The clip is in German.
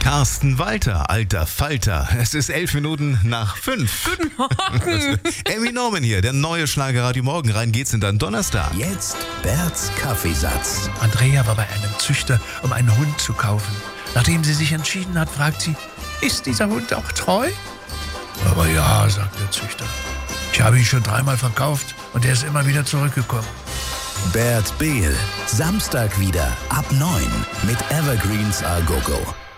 Carsten Walter, alter Falter. Es ist 11 Minuten nach 5. Guten Morgen. Emmy Norman hier, der neue Schlagerradio Morgen. Rein geht's in deinen Donnerstag. Jetzt Berts Kaffeesatz. Andrea war bei einem Züchter, um einen Hund zu kaufen. Nachdem sie sich entschieden hat, fragt sie, ist dieser Hund auch treu? Aber ja, sagt der Züchter. Ich habe ihn schon 3-mal verkauft und er ist immer wieder zurückgekommen. Bert Behl. Samstag wieder ab 9 mit Evergreens A Go Go.